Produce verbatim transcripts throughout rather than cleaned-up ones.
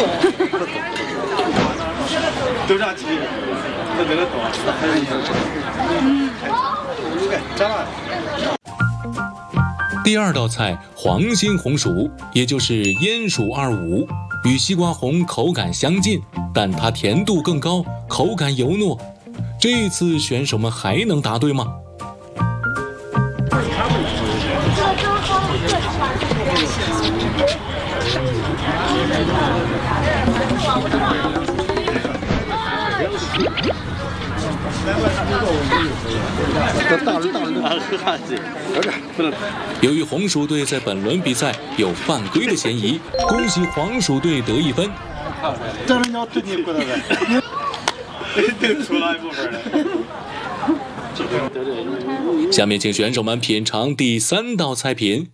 都上去，都在那躲，还有一个，嗯，炸了。 第二道菜黄心红薯，也就是烟薯二五，与西瓜红口感相近，但它甜度更高，口感油糯。这一次选手们还能答对吗？由于红薯队在本轮比赛有犯规的嫌疑，恭喜黄薯队得一分。 这人要对你过来呗，都出来一部分了。 下面请选手们品尝第三道菜品。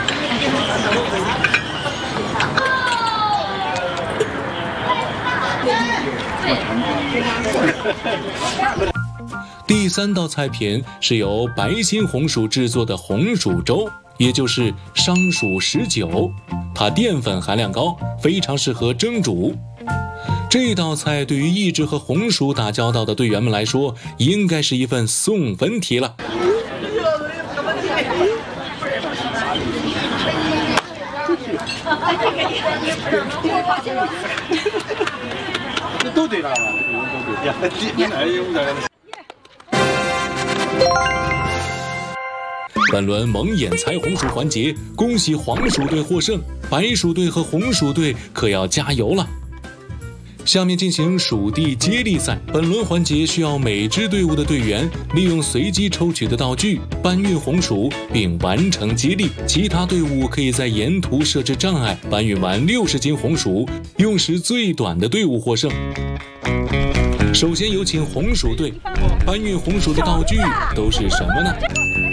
第三道菜品是由白心红薯制作的红薯粥，也就是商薯十九，它淀粉含量高，非常适合蒸煮。这道菜对于一直和红薯打交道的队员们来说，应该是一份送分题了。 都对了， 本轮蒙眼猜红薯环节，恭喜黄薯队获胜，白薯队和红薯队可要加油了。下面进行属地接力赛，本轮环节需要每支队伍的队员利用随机抽取的道具搬运红薯并完成接力，其他队伍可以在沿途设置障碍，搬运完六十斤红薯，用时最短的队伍获胜。首先有请红薯队，搬运红薯的道具都是什么呢？